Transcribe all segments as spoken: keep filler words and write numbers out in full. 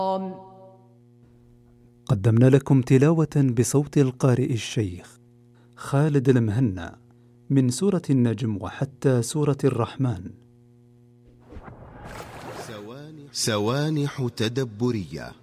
قدمنا لكم تلاوة بصوت القارئ الشيخ خالد المهنا من سورة النجم وحتى سورة الرحمن. سوانح تدبرية.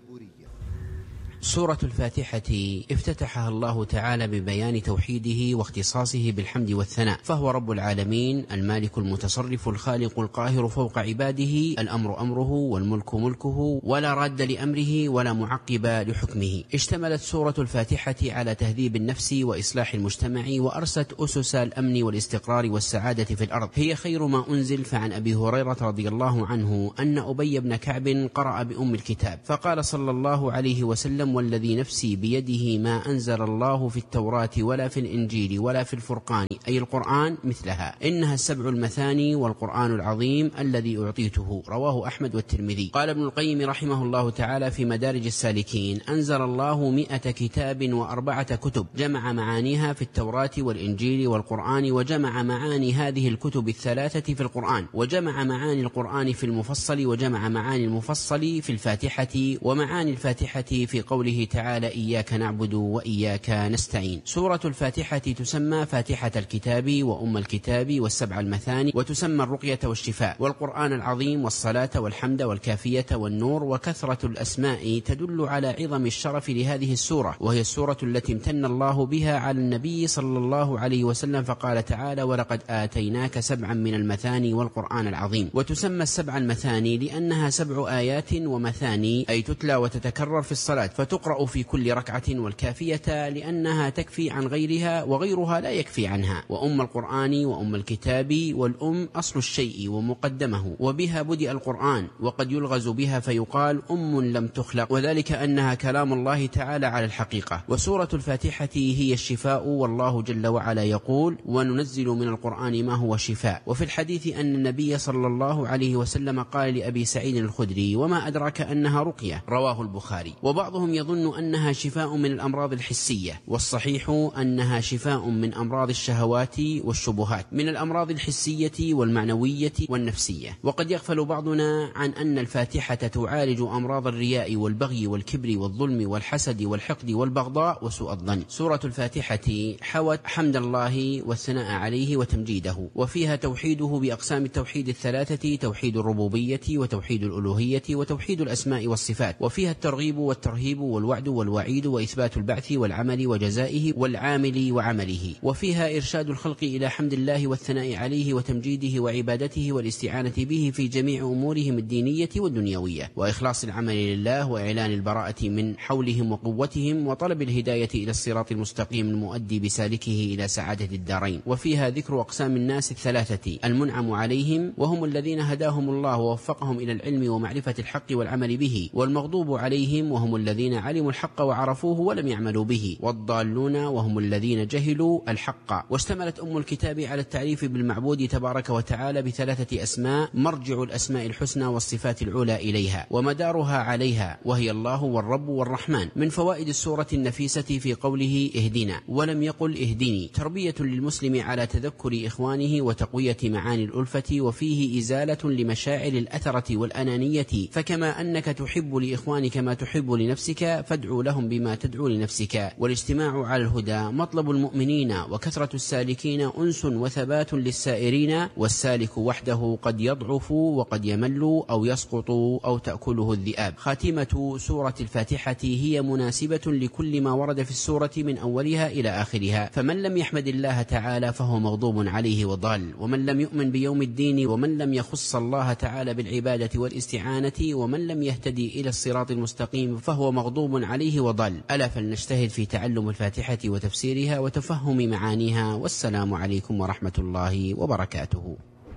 سورة الفاتحة افتتحها الله تعالى ببيان توحيده واختصاصه بالحمد والثناء، فهو رب العالمين المالك المتصرف الخالق القاهر فوق عباده، الأمر أمره والملك ملكه، ولا راد لأمره ولا معقب لحكمه. اشتملت سورة الفاتحة على تهذيب النفس وإصلاح المجتمع، وأرست أسس الأمن والاستقرار والسعادة في الأرض. هي خير ما أنزل. فعن أبي هريرة رضي الله عنه أن أبي بن كعب قرأ بأم الكتاب فقال صلى الله عليه وسلم: والذي نفسي بيده ما أنزل الله في التوراة ولا في الإنجيل ولا في الفرقان، أي القرآن، مثلها، إنها السبع المثاني والقرآن العظيم الذي أعطيته. رواه أحمد والترمذي. قال ابن القيم رحمه الله تعالى في مدارج السالكين: أنزل الله مئة كتاب وأربعة كتب، جمع معانيها في التوراة والإنجيل والقرآن، وجمع معاني هذه الكتب الثلاثة في القرآن، وجمع معاني القرآن في المفصل، وجمع معاني المفصل في الفاتحة، ومعاني الفاتحة في قول قوله تعالى: إياك نعبد وإياك نستعين. سورة الفاتحة تسمى فاتحة الكتاب وأم الكتاب والسبع المثاني، وتسمى الرقية والشفاء والقرآن العظيم والصلاة والحمد والكافية والنور. وكثرة الأسماء تدل على عظم الشرف لهذه السورة، وهي السورة التي امتن الله بها على النبي صلى الله عليه وسلم، فقال تعالى: ولقد آتيناك سبعا من المثاني والقرآن العظيم. وتسمى السبع المثاني لأنها سبع آيات ومثاني، أي تتلى وتتكرر في الصلاة، فتقرأ في كل ركعة، والكافية لأنها تكفي عن غيرها وغيرها لا يكفي عنها. وأم القرآن وأم الكتاب، والأم أصل الشيء ومقدمه، وبها بدأ القرآن، وقد يلغز بها فيقال أم لم تخلق، وذلك أنها كلام الله تعالى على الحقيقة. وسورة الفاتحة هي الشفاء، والله جل وعلا يقول: وننزل من القرآن ما هو شفاء. وفي الحديث أن النبي صلى الله عليه وسلم قال لأبي سعيد الخدري: وما أدراك أنها رقية؟ رواه البخاري. وبعضهم يظن أنها شفاء من الأمراض الحسية، والصحيح أنها شفاء من أمراض الشهوات والشبهات، من الأمراض الحسية والمعنوية والنفسية. وقد يغفل بعضنا عن أن الفاتحة تعالج أمراض الرياء والبغي والكبر والظلم والحسد والحقد والبغضاء وسوء الظن. سورة الفاتحة حوت حمد الله والثناء عليه وتمجيده، وفيها توحيده بأقسام التوحيد الثلاثة: توحيد الربوبية وتوحيد الألوهية وتوحيد الأسماء والصفات. وفيها الترغيب والترهيب والوعد والوعيد وإثبات البعث والعمل وجزائه والعامل وعمله. وفيها إرشاد الخلق إلى حمد الله والثناء عليه وتمجيده وعبادته والاستعانة به في جميع أمورهم الدينية والدنيوية، وإخلاص العمل لله، وإعلان البراءة من حولهم وقوتهم، وطلب الهداية إلى الصراط المستقيم المؤدي بسالكه إلى سعادة الدارين. وفيها ذكر أقسام الناس الثلاثة: المنعم عليهم وهم الذين هداهم الله ووفقهم إلى العلم ومعرفة الحق والعمل به، والمغضوب عليهم وهم الذين علموا الحق وعرفوه ولم يعملوا به، والضالون وهم الذين جهلوا الحق. واشتملت أم الكتاب على التعريف بالمعبود تبارك وتعالى بثلاثة أسماء: مرجع الأسماء الحسنى والصفات العلى إليها، ومدارها عليها، وهي الله والرب والرحمن. من فوائد السورة النفيسة في قوله اهدنا ولم يقل اهدني، تربية للمسلم على تذكر إخوانه وتقوية معاني الألفة، وفيه إزالة لمشاعر الأثرة والأنانية، فكما أنك تحب لإخوانك ما تحب لنفسك فادعو لهم بما تدعو لنفسك. والاجتماع على الهدى مطلب المؤمنين، وكثرة السالكين أنس وثبات للسائرين، والسالك وحده قد يضعف وقد يمل أو يسقط أو تأكله الذئاب. خاتمة سورة الفاتحة هي مناسبة لكل ما ورد في السورة من أولها إلى آخرها، فمن لم يحمد الله تعالى فهو مغضوب عليه وضال، ومن لم يؤمن بيوم الدين، ومن لم يخص الله تعالى بالعبادة والاستعانة، ومن لم يهتدي إلى الصراط المستقيم فهو مغضوب عليه وضل. ألا فلنجتهد في تعلم الفاتحة وتفسيرها وتفهم معانيها. والسلام عليكم ورحمة الله وبركاته.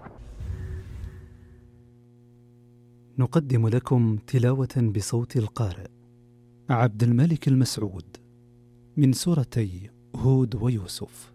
نقدم لكم تلاوة بصوت القارئ عبد الملك المسعود من سورتي هود ويوسف.